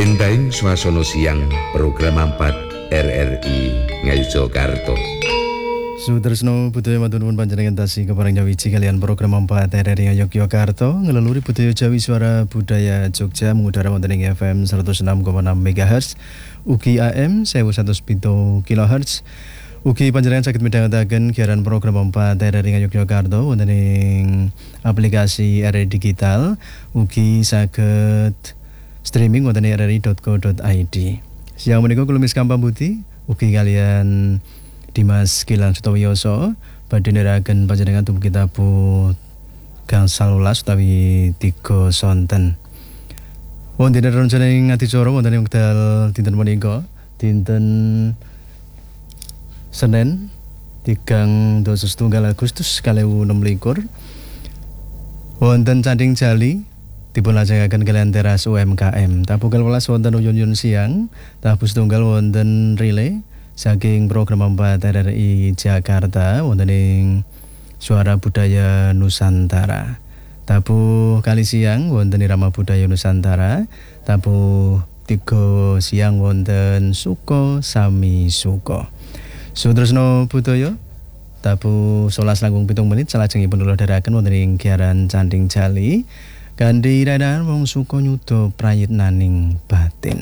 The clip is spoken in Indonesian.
Entahing swasana siang program 4 RRI Ngayogyakarta. Sutresno budaya matur nuwun panjenengan tasih kepareng nyawiji kalian program 4 RRI Ngayogyakarta ngeleluri budaya Jawi Suara Budaya Jogja mengudara wonten ing FM 106,6 MHz ugi AM 1107 kHz. Ugi panjenengan saged midhangetaken siaran program 4 RRI Ngayogyakarta wonten ing aplikasi RRI Digital ugi saged streaming wonten ing rri.co.id. Siang menika kula Miss Kampambuti ugi kalian Dimas Gilang Sutawiyoso badhe neraken panjenengan tumut kitabu gangsal 12 utawi 3 sonten. Wonten rencana ing adicara wonten ing wekdal dinten menika dinten Senin 3 Agustus 2026 wonten Canding Jali dipun lajengaken kalian teras UMKM. Tabuh 12 wonten uyun-uyun siang, tabuh setunggal wonten relay saking program 4 RRI Jakarta wonten ing Suara Budaya Nusantara. Tabuh kali siang wonten Irama Budaya Nusantara, tabuh 3 siang wonten Suko Sami Suko. Sutresno budaya tabuh 11:07 salajengipun kula dherekaken wonten ing giaran Canding Jali kanthi irah-irahan wong suka nyuda prayitnaning batin.